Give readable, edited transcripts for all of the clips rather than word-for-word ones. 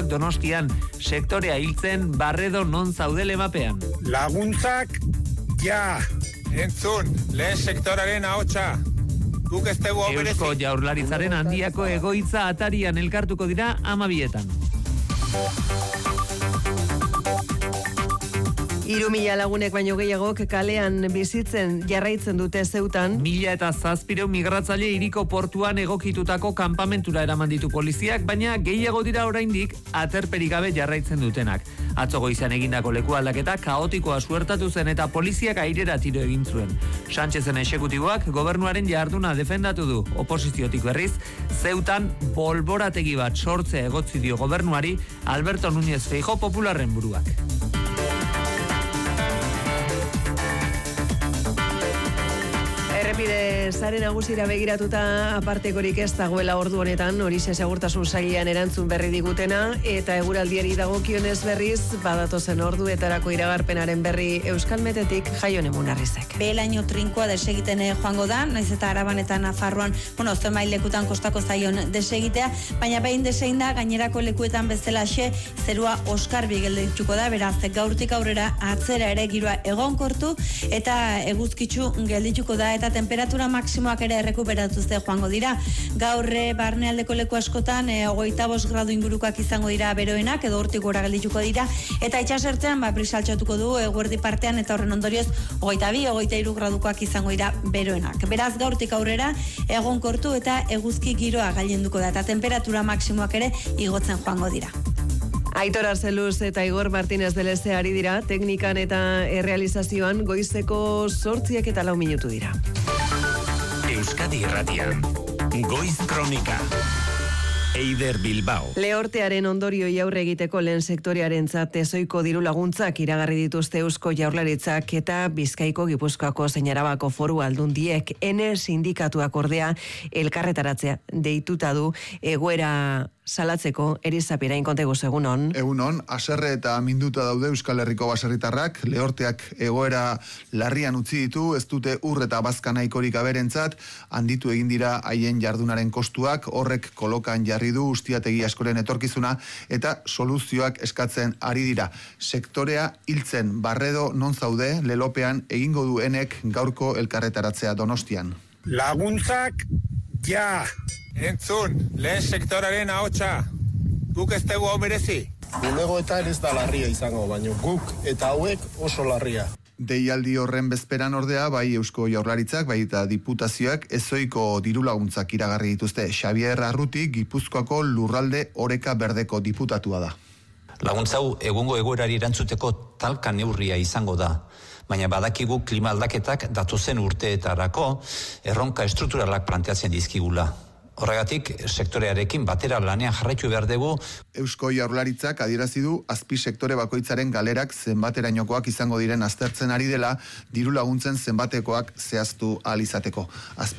Ministerioak Donostian, sektorea hiltzen Barredo non zaudele mapean. Laguntzak, ja! Entzun, lehen sektoraren ahotsa. Guk ez tegu oberezi. Eusko Jaurlaritzaren handiako egoitza atarian elkartuko dira 12etan. 3.000 lagunek baino gehiagok kalean bizitzen jarraitzen dute Zeutan. 1.700 migratzaile hiriko portuan egokitutako kanpamentura eraman ditu poliziak, baina gehiago dira oraindik aterperik gabe jarraitzen dutenak. Atzo goizean egindako leku aldaketa kaotikoa suertatu zen eta poliziak airera tiro egin zuen. Sánchezen exekutiboak gobernuaren jarduna defendatu du. Oposiziotik berriz, Zeutan bolborategi bat sortzea egotzi dio gobernuari Alberto Núñez Feijóo Popularren buruak. Errepide sare nagusira begiratuta apartekorik ez dagoela ordu honetan, horixe segurtasun sailean erantzun berri digutena, eta eguraldiari dagokionez berriz, badatozen orduetarako iragarpenaren berri Euskalmetetik Jaione Munarrizek. Behelaino trinkoa desegiten joango da, naiz eta Araban eta Nafarroan, zenbait lekutan kostako zaion desegitea, baina behin desegin da gainerako lekuetan bezalaxe zerua oskarbi geldituko da, beraz gaurtik aurrera atzera ere giroa egonkortu eta eguzkitsu geldituko da, eta temperatura maksimoak ere errekuperatuzte joango dira. Gaur barnealdeko leku askotan 25 gradu ingurukoak izango dira beroenak, edo hortik gora geldituko dira, eta itxasertzean brisa altxatuko du eguerdi partean, eta horren ondorioz 22-23 gradukoak izango dira beroenak. Beraz gaurtik aurrera egonkortu eta eguzki giroa gailenduko da, eta temperatura maksimoak ere igotzen joango dira. Aitor Arzeluz eta Igor Martínez de Leze ari dira, teknikan eta errealizazioan goizeko 8:04 minutu dira. Euskadi Irratian, Goiz Kronika. Eider Bilbao. Lehortearen ondorioi aurre egiteko lehen sektorearentzat ezoiko diru laguntzak iragarri dituzte Eusko Jaurlaritzak eta Bizkaiko, Gipuzkoako zein Arabako Foru Aldundiek. Ene sindikatuak ordea elkarretaratzea deituta du egoera salatzeko. Erizapirain konteguz, egunon. Egunon, haserre eta minduta daude Euskal Herriko baserritarrak, Lehorteak egoera larrian utzi ditu, ez dute ur eta bazka nahikorik aberentzat, handitu egin dira haien jardunaren kostuak, horrek kolokan jarri du ustiategi askoren etorkizuna eta soluzioak eskatzen ari dira. Sektorea hiltzen, Barredo non zaude, lelopean egingo du enek gaurko elkarretaratzea Donostian. Laguntzak, ja! Entzun, lehen sektoraren ahotsa. Guk ez tegu hau merezi. Bulegoetan ez da larria izango, baina guk eta hauek oso larria. Deialdi horren bezperan ordea, bai Eusko Jaurlaritzak, bai eta diputazioak ezoiko diru laguntzak iragarri dituzte. Xabier Arruti, Gipuzkoako Lurralde Oreka Berdeko diputatua da. Laguntzau egungo egoerari erantzuteko talka neurria izango da. Baina badakigu klima aldaketak datozen urteetarako erronka estrukturalak planteatzen dizkigula. Horregatik, sektorearekin batera lanean jarraitu behar dugu. Eusko Jaurlaritzak adierazi du azpi sektore bakoitzaren galerak zenbaterainokoak izango diren aztertzen ari dela, diru laguntzen zenbatekoak zehaztu ahal izateko.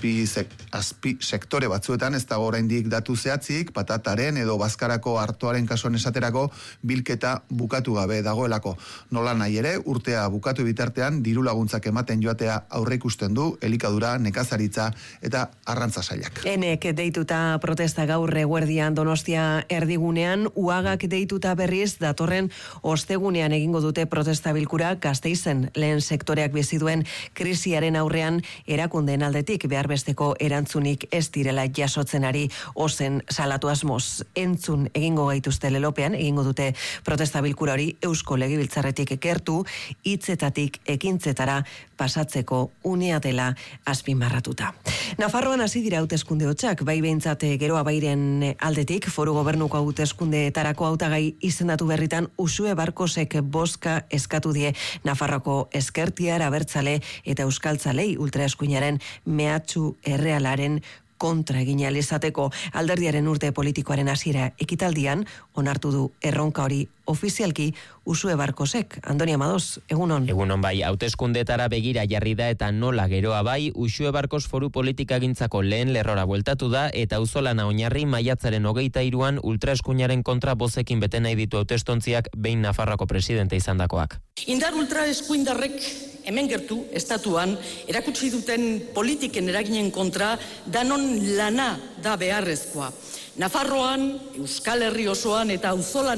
Azpi sektore batzuetan ez dago oraindik datu zehatzik, patataren edo bazkarako artoaren kasuan esaterako bilketa bukatu gabe dagoelako. Nola nahi ere, urtea bukatu bitartean diru laguntzak ematen joatea aurreikusten du elikadura, nekazaritza eta arrantza sailak. Enek deituta protesta gaur eguerdian Donostia erdigunean, Uagak deituta berriz datorren ostegunean egingo dute protesta bilkura Gasteizen. Lehen sektoreak bizi duen krisiaren aurrean erakundeen aldetik beharbesteko erantzunik ez direla jasotzen ari ozen salatu asmoz. Entzun egingo gaituzte lelopean, egingo dute protesta bilkura hori Eusko Legebiltzarretik gertu, hitzetatik ekintzetara pasatzeko unea dela azpimarratuta. Nafarroan hasi dira hauteskunde hotsak, bai behintzat Geroa Bairen aldetik, foru gobernuko hauteskundeetarako hautagai izendatu berritan Uxue Barkosek bozka eskatu die Nafarroko Ezkertiar, Abertzale eta Euskaltzalei ultraeskuinaren mehatxu errealaren kontra egin ahal izateko. Alderdiaren urte politikoaren hasiera ekitaldian onartu du erronka hori ofizialki Uxue Barkosek. Andoni Amadoz, egunon. Egunon bai, hauteskundeetara begira jarri da eta nola Geroa Bai, Uxue Barkos foru politikagintzako lehen lerrora bueltatu da eta auzolana oinarri maiatzaren 23an ultraeskuinaren kontra bozekin bete nahi ditu hautestontziak behin Nafarroako presidente izandakoak. Indar ultraeskuindarrek hemen gertu, estatuan, erakutsi duten politiken eraginen kontra danon lana da beharrezkoa. Nafarroan, Euskal Herri osoan eta auzolan